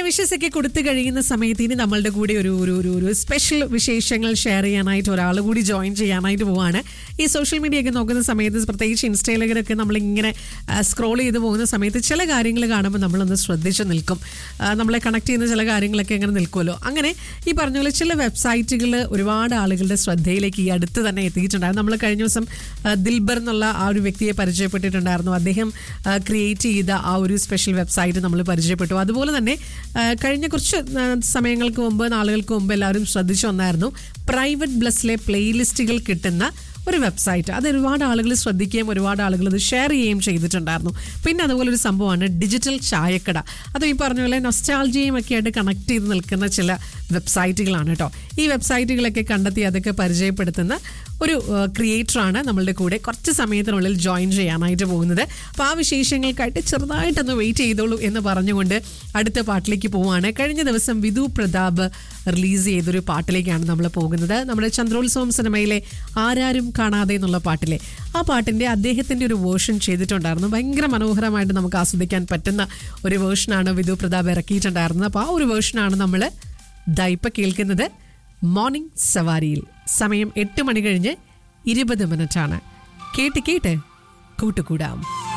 Wishes ഒക്കെ കൊടുത്തു കഴിയുന്ന സമയത്ത് ഇനി നമ്മളുടെ കൂടെ ഒരു സ്പെഷ്യൽ വിശേഷങ്ങൾ ഷെയർ ചെയ്യാനായിട്ട് ഒരാൾ കൂടി ജോയിൻ ചെയ്യാനായിട്ട് പോവാണ്. ഈ സോഷ്യൽ മീഡിയ ഒക്കെ നോക്കുന്ന സമയത്ത് പ്രത്യേകിച്ച് ഇൻസ്റ്റയിലൊക്കെ നമ്മളിങ്ങനെ സ്ക്രോൾ ചെയ്ത് പോകുന്ന സമയത്ത് ചില കാര്യങ്ങൾ കാണുമ്പോൾ നമ്മളൊന്ന് ശ്രദ്ധിച്ച് നിൽക്കും. നമ്മളെ കണക്ട് ചെയ്യുന്ന ചില കാര്യങ്ങളൊക്കെ അങ്ങനെ നിൽക്കുമല്ലോ. അങ്ങനെ ഈ പറഞ്ഞ പോലെ ചില വെബ്സൈറ്റുകൾ ഒരുപാട് ആളുകളുടെ ശ്രദ്ധയിലേക്ക് ഈ അടുത്ത് തന്നെ എത്തിയിട്ടുണ്ടായിരുന്നു. നമ്മൾ കഴിഞ്ഞ ദിവസം ദിൽബർ എന്നുള്ള ആ ഒരു വ്യക്തിയെ പരിചയപ്പെട്ടിട്ടുണ്ടായിരുന്നു. അദ്ദേഹം ക്രിയേറ്റ് ചെയ്ത ആ ഒരു സ്പെഷ്യൽ വെബ്സൈറ്റ് നമ്മൾ പരിചയപ്പെട്ടു. അതുപോലെ തന്നെ കഴിഞ്ഞ കുറച്ച് സമയങ്ങൾക്ക് മുമ്പ്, നാളുകൾക്ക് മുമ്പ് എല്ലാവരും ശ്രദ്ധിച്ചു വന്നായിരുന്നു പ്രൈവറ്റ് ബ്ലസ്സിലെ പ്ലേലിസ്റ്റുകൾ കിട്ടുന്ന ഒരു വെബ്സൈറ്റ്. അത് ഒരുപാട് ആളുകൾ ശ്രദ്ധിക്കുകയും ഒരുപാട് ആളുകൾ അത് ഷെയർ ചെയ്യുകയും ചെയ്തിട്ടുണ്ടായിരുന്നു. പിന്നെ അതുപോലെ ഒരു സംഭവമാണ് ഡിജിറ്റൽ ചായക്കട. അതും ഈ പറഞ്ഞ പോലെ നൊസ്റ്റാൾജിയയും ഒക്കെ ആയിട്ട് കണക്ട് ചെയ്ത് നിൽക്കുന്ന ചില വെബ്സൈറ്റുകളാണ് കേട്ടോ. ഈ വെബ്സൈറ്റുകളൊക്കെ കണ്ടെത്തി അതൊക്കെ പരിചയപ്പെടുത്തുന്ന ഒരു ക്രിയേറ്ററാണ് നമ്മളുടെ കൂടെ കുറച്ച് സമയത്തിനുള്ളിൽ ജോയിൻ ചെയ്യാനായിട്ട് പോകുന്നത്. അപ്പോൾ ആ വിശേഷങ്ങൾക്കായിട്ട് ചെറുതായിട്ടൊന്ന് വെയിറ്റ് ചെയ്തോളൂ എന്ന് പറഞ്ഞുകൊണ്ട് അടുത്ത പാട്ടിലേക്ക് പോവുകയാണ്. കഴിഞ്ഞ ദിവസം വിധു പ്രതാപ് റിലീസ് ചെയ്തൊരു പാട്ടിലേക്കാണ് നമ്മൾ പോകുന്നത്. നമ്മുടെ ചന്ദ്രോത്സവം സിനിമയിലെ ആരാരും കാണാതെ എന്നുള്ള പാട്ടിലെ ആ പാട്ടിൻ്റെ അദ്ദേഹത്തിൻ്റെ ഒരു വേർഷൻ ചെയ്തിട്ടുണ്ടായിരുന്നു. ഭയങ്കര മനോഹരമായിട്ട് നമുക്ക് ആസ്വദിക്കാൻ പറ്റുന്ന ഒരു വേർഷനാണ് വിധു പ്രതാപ് ഇറക്കിയിട്ടുണ്ടായിരുന്നത്. അപ്പോൾ ആ ഒരു വേർഷനാണ് നമ്മൾ ദൈപ്പ കേൾക്കുന്നത് മോർണിംഗ് സവാരിയിൽ. സമയം 8 മണി കഴിഞ്ഞ് 20 മിനിറ്റാണ്. കേട്ട് കൂട്ടുകൂടാം.